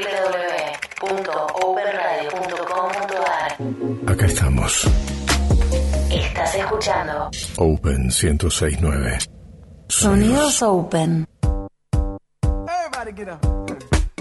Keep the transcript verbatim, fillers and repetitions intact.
w punto open radio punto com punto a r. Acá estamos. Estás escuchando Open ciento seis punto nueve. Sonidos Open. Everybody get up.